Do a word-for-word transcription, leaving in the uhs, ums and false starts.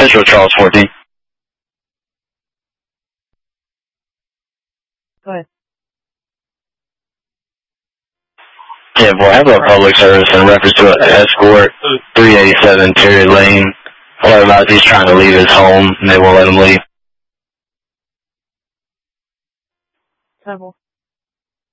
Central Charles fourteen. Go ahead. Yeah, boy, I have a public service in reference to an escort, three eighty-seven Terry Lane. What about he's trying to leave his home and they won't let him leave? Several.